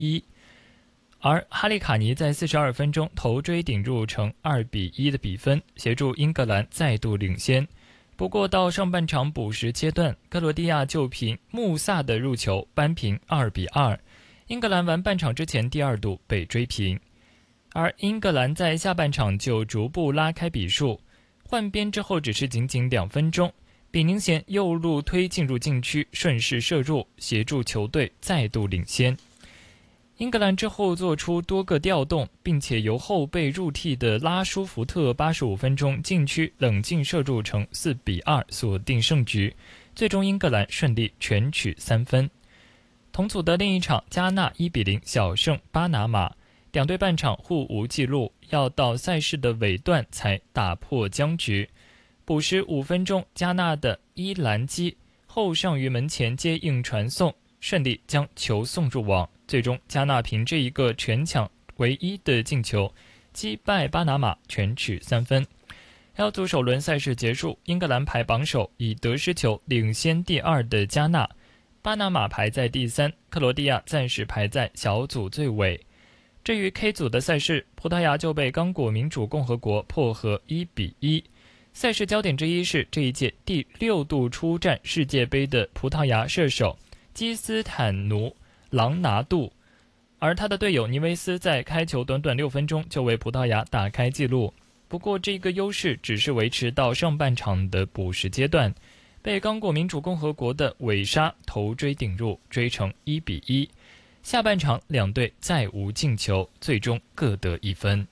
1。而哈利卡尼在42分钟头锥顶入成2-1的比分，协助英格兰再度领先。不过到上半场补时阶段，克罗地亚就凭穆萨的入球扳平2-2，英格兰完半场之前第二度被追平。而英格兰在下半场就逐步拉开比数，换边之后只是仅仅2分钟，比宁贤右路推进入禁区，顺势射入，协助球队再度领先。英格兰之后做出多个调动，并且由后备入替的拉舒福特85分钟禁区冷静射入成4-2，锁定胜局。最终英格兰顺利全取3分。同组的另一场，加纳1-0小胜巴拿马，两队半场互无纪录，要到赛事的尾段才打破僵局。补时5分钟，加纳的伊兰基后上于门前接应传送，顺利将球送入网。最终加纳凭这一个全场唯一的进球击败巴拿马，全取3分。L 组首轮赛事结束，英格兰排榜首，以得失球领先第2的加纳，巴拿马排在第3，克罗地亚暂时排在小组最尾。至于 K 组的赛事，葡萄牙就被刚果民主共和国破和1-1。赛事焦点之一是这一届第6度出战世界杯的葡萄牙射手基斯坦奴朗拿度，而他的队友尼维斯在开球短短6分钟就为葡萄牙打开纪录。不过这个优势只是维持到上半场的补时阶段，被刚果民主共和国的韦沙头锥顶入，追成1-1。下半场两队再无进球，最终各得1分。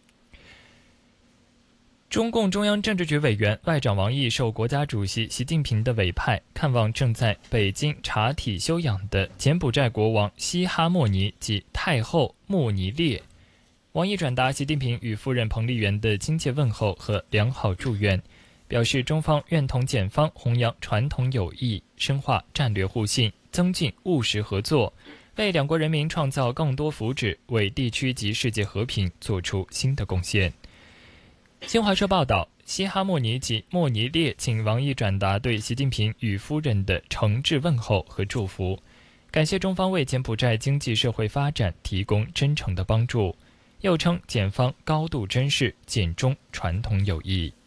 中共中央政治局委员外长王毅受国家主席习近平的委派，看望正在北京查体休养的柬埔寨国王西哈莫尼及太后穆尼列。王毅转达习近平与夫人彭丽媛的亲切问候和良好祝愿，表示中方愿同柬方弘扬传统友谊，深化战略互信，增进务实合作，为两国人民创造更多福祉，为地区及世界和平做出新的贡献。新华社报道，西哈莫尼及莫尼列请王毅转达对习近平与夫人的诚挚问候和祝福，感谢中方为柬埔寨经济社会发展提供真诚的帮助，又称柬方高度珍视柬中传统友谊。